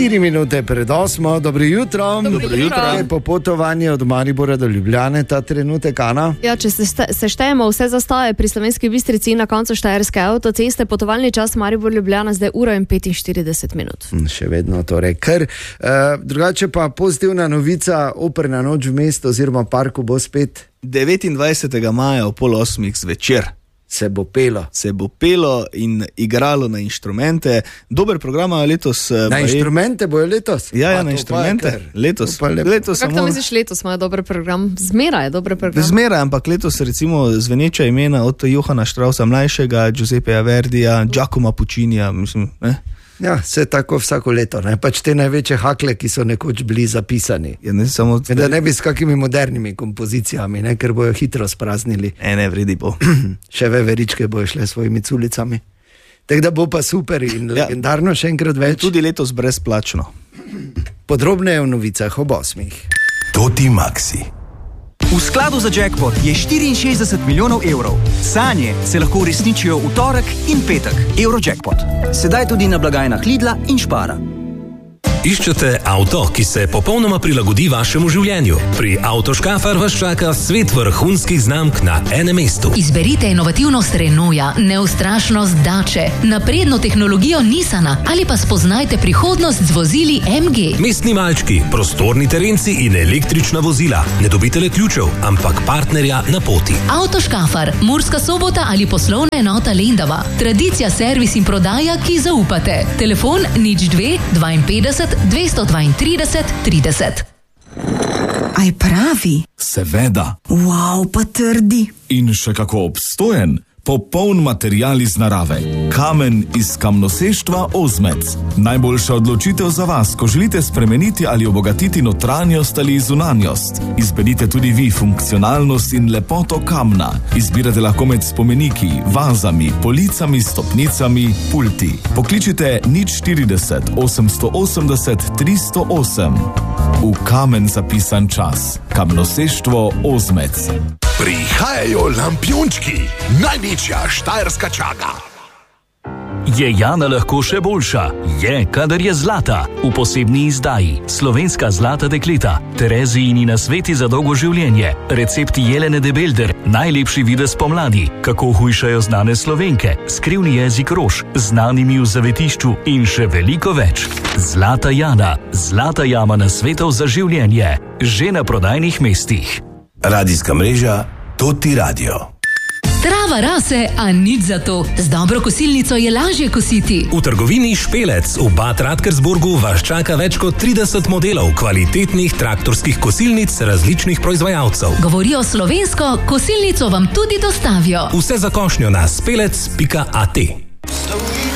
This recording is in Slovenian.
4 minute pred 8, dobro jutro. Dobro jutro. Po potovanju od Maribora do Ljubljane ta trenutek, Ana? Ja, če seštejemo vse zastave pri Slovenski Bistrici in na koncu Štajerske avtoceste, potovalni čas Maribor-Ljubljana zdaj 1:45 minut. Še vedno torej kar. Drugače pa pozitivna novica, operna noč v mestu oziroma parku bo spet 29. maja ob 7:30 zvečer. Se bo pelo in igralo na inštrumente. Dober program je letos. Na inštrumente bojo letos? Ja, na inštrumente. Letos. Kako to misliš, letos imajo dober program? Zmeraj je dober program. Zmeraj, ampak letos recimo zveneča imena od Johana Straussa mlajšega, Giuseppeja Verdija, Giacomo Puccinija, mislim, ne? Ja, vse tako vsako leto, ne? Pač te največje hakle, ki so nekoč bili zapisani. Ja, ne, samo... Da ne bi s kakimi modernimi kompozicijami, ne? Ker bojo hitro spraznili. Ne, vredi bo. Še veveričke bojo šle svojimi culicami. Tako da bo pa super in legendarno še enkrat več. Tudi letos brezplačno. Podrobneje v novicah ob 8. Toti Maxi. V skladu za jackpot je 64 milijonov evrov. Sanje se lahko uresničijo v torek in petek. Eurojackpot. Sedaj tudi na blagajnah Lidla in Spara. Iščete avto, ki se popolnoma prilagodi vašemu življenju? Pri Autoškafar vas čaka svet vrhunskih znamk na enem mestu. Izberite inovativnost Renaulta, neustrašnost Dače, napredno tehnologijo Nissana ali pa spoznajte prihodnost z vozili MG. Mestni malčki, prostorni terenci in električna vozila. Ne dobite le ključev, ampak partnerja na poti. Autoškafar, Murska Sobota ali poslovna enota Lendava. Tradicija, servis in prodaja, ki zaupate. Telefon 02 52 232 30. Aj pravi? Seveda. Wow, pa trdi. In še kako obstojen. Popoln material iz narave. Kamen iz kamnoseštva Ozmec. Najboljša odločitev za vas, ko želite spremeniti ali obogatiti notranjost ali zunanjost. Izberite tudi vi funkcionalnost in lepoto kamna. Izbirate lahko med spomeniki, vazami, policami, stopnicami, pulti. Pokličite 040 880 308. V kamen zapisan čas. Kamnoseštvo Ozmec. Prihajajo lampiončki, največja štajerska čaga. Je Jana lahko še boljša? Je, kadar je zlata. V posebni izdaji Slovenska zlata dekleta, Terezijini nasveti za dolgo življenje, recepti Jelene de Belder, najlepši videz pomladi, kako hujšajo znane Slovenke, skrivni jezik rož, znanimi v zavetišču in še veliko več. Zlata Jana, zlata jama nasvetov za življenje, že na prodajnih mestih. Radijska mreža Toti Radio. Trava rase, a nič za to. Z dobro kosilnico je lažje kositi. V trgovini Špelec v Bad Radkersburgu vas čaka več kot 30 modelov kvalitetnih traktorskih kosilnic različnih proizvajalcev. Govorijo slovensko, kosilnico vam tudi dostavijo. Vse za košnjo na spelec.at.